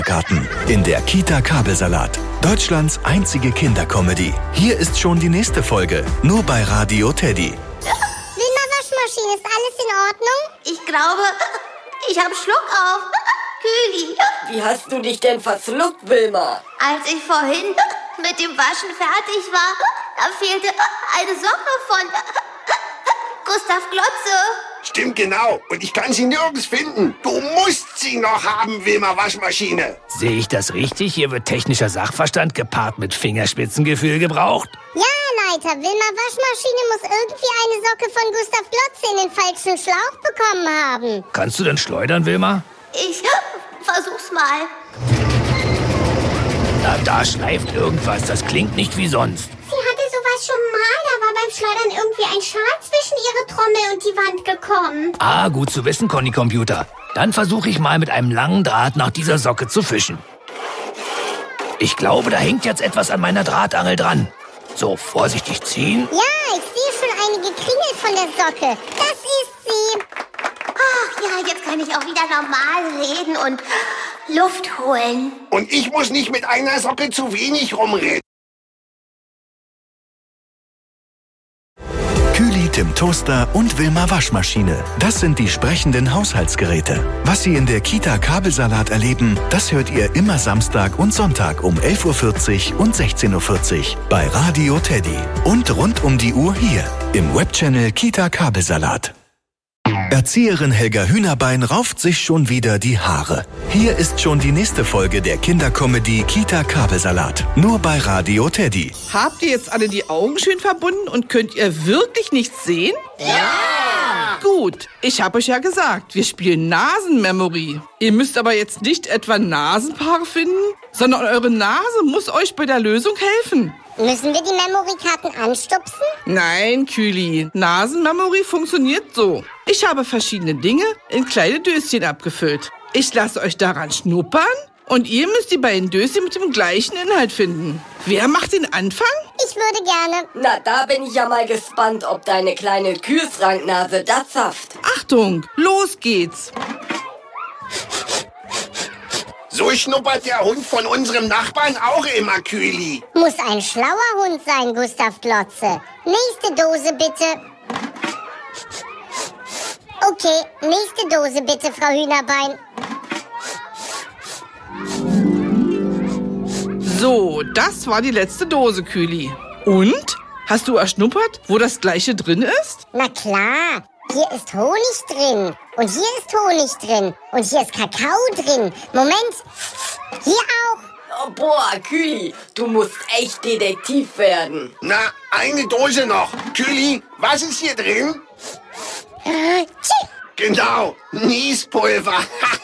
Garten in der Kita Kabelsalat. Deutschlands einzige Kindercomedy. Hier ist schon die nächste Folge, nur bei Radio Teddy. Wilma Waschmaschine, ist alles in Ordnung? Ich glaube, ich habe Schluck auf. Kühli. Wie hast du dich denn verschluckt, Wilma? Als ich vorhin mit dem Waschen fertig war, da fehlte eine Socke von Gustav Glotze. Stimmt genau. Und ich kann sie nirgends finden. Du musst sie noch haben, Wilma Waschmaschine. Sehe ich das richtig? Hier wird technischer Sachverstand gepaart mit Fingerspitzengefühl gebraucht? Ja, Leiter, Wilma Waschmaschine muss irgendwie eine Socke von Gustav Glotze in den falschen Schlauch bekommen haben. Kannst du denn schleudern, Wilma? Ich versuch's mal. Na, da schleift irgendwas. Das klingt nicht wie sonst. Sie hatte sowas schon mal. Da war beim Schleudern irgendwie ein Schal zwischen ihre Trommel und die Wand gekommen. Ah, gut zu wissen, Conny Computer. Dann versuche ich mal mit einem langen Draht nach dieser Socke zu fischen. Ich glaube, da hängt jetzt etwas an meiner Drahtangel dran. So, vorsichtig ziehen. Ja, ich sehe schon einige Kringel von der Socke. Das ist sie. Ach ja, jetzt kann ich auch wieder normal reden und Luft holen. Und ich muss nicht mit einer Socke zu wenig rumreden. Kühli, Tim Toaster und Wilma Waschmaschine. Das sind die sprechenden Haushaltsgeräte. Was Sie in der Kita Kabelsalat erleben, das hört ihr immer Samstag und Sonntag um 11.40 Uhr und 16.40 Uhr bei Radio Teddy. Und rund um die Uhr hier im Webchannel Kita Kabelsalat. Erzieherin Helga Hühnerbein rauft sich schon wieder die Haare. Hier ist schon die nächste Folge der Kindercomedy Kita Kabelsalat. Nur bei Radio Teddy. Habt ihr jetzt alle die Augen schön verbunden und könnt ihr wirklich nichts sehen? Ja! Gut, ich habe euch ja gesagt, wir spielen Nasenmemory. Ihr müsst aber jetzt nicht etwa Nasenpaare finden, sondern eure Nase muss euch bei der Lösung helfen. Müssen wir die Memory-Karten anstupsen? Nein, Kühli, Nasenmemory funktioniert so. Ich habe verschiedene Dinge in kleine Döschen abgefüllt. Ich lasse euch daran schnuppern und ihr müsst die beiden Döschen mit dem gleichen Inhalt finden. Wer macht den Anfang? Ich würde gerne. Na, da bin ich ja mal gespannt, ob deine kleine Kühlschranknase das schafft. Achtung, los geht's. So schnuppert der Hund von unserem Nachbarn auch immer, Kühli. Muss ein schlauer Hund sein, Gustav Glotze. Nächste Dose bitte. Okay, nächste Dose bitte, Frau Hühnerbein. So, das war die letzte Dose, Kühli. Und? Hast du erschnuppert, wo das gleiche drin ist? Na klar, hier ist Honig drin. Und hier ist Honig drin. Und hier ist Kakao drin. Moment, hier auch. Oh, boah, Kühli, du musst echt Detektiv werden. Na, eine Dose noch. Kühli, was ist hier drin? Genau, Niespulver.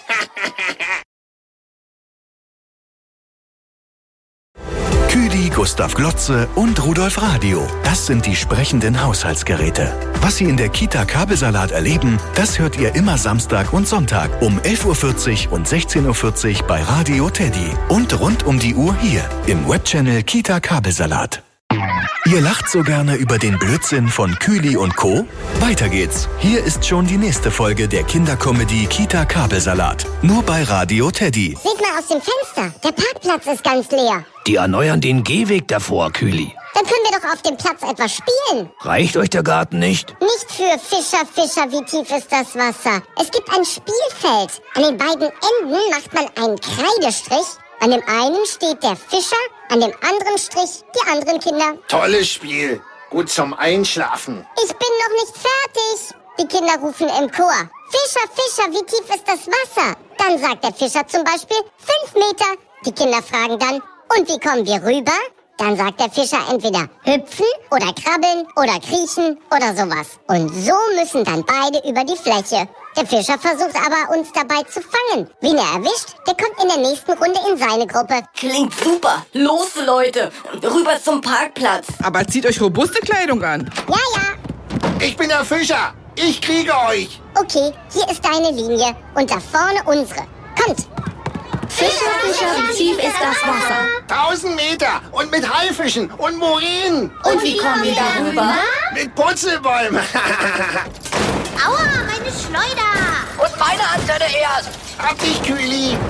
Kühli, Gustav Glotze und Rudolf Radio. Das sind die sprechenden Haushaltsgeräte. Was Sie in der Kita Kabelsalat erleben, das hört ihr immer Samstag und Sonntag um 11.40 Uhr und 16.40 Uhr bei Radio Teddy. Und rund um die Uhr hier im Webchannel Kita Kabelsalat. Ihr lacht so gerne über den Blödsinn von Kühli und Co.? Weiter geht's. Hier ist schon die nächste Folge der Kindercomedy Kita Kabelsalat. Nur bei Radio Teddy. Seht mal aus dem Fenster, der Parkplatz ist ganz leer. Die erneuern den Gehweg davor, Kühli. Dann können wir doch auf dem Platz etwas spielen. Reicht euch der Garten nicht? Nicht für Fischer, wie tief ist das Wasser? Es gibt ein Spielfeld. An den beiden Enden macht man einen Kreidestrich. An dem einen steht der Fischer, an dem anderen Strich die anderen Kinder. Tolles Spiel. Gut zum Einschlafen. Ich bin noch nicht fertig. Die Kinder rufen im Chor. Fischer, wie tief ist das Wasser? Dann sagt der Fischer zum Beispiel 5 Meter. Die Kinder fragen dann, und wie kommen wir rüber? Dann sagt der Fischer entweder hüpfen oder krabbeln oder kriechen oder sowas. Und so müssen dann beide über die Fläche. Der Fischer versucht aber, uns dabei zu fangen. Wen er erwischt, der kommt in der nächsten Runde in seine Gruppe. Klingt super. Los, Leute. Rüber zum Parkplatz. Aber zieht euch robuste Kleidung an. Ja. Ich bin der Fischer. Ich kriege euch. Okay, hier ist deine Linie und da vorne unsere. Kommt. Fischer, wie tief ist das Wasser? 1000 Meter und mit Haifischen und Moränen. Und wie kommen wir darüber? Mit Purzelbäumen. Aua, meine Schleuder! Und meine Antenne erst. Hab dich, Kühli.